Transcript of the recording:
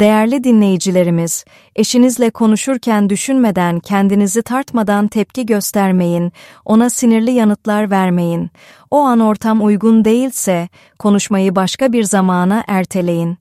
Değerli dinleyicilerimiz, eşinizle konuşurken düşünmeden, kendinizi tartmadan tepki göstermeyin, ona sinirli yanıtlar vermeyin. O an ortam uygun değilse, konuşmayı başka bir zamana erteleyin.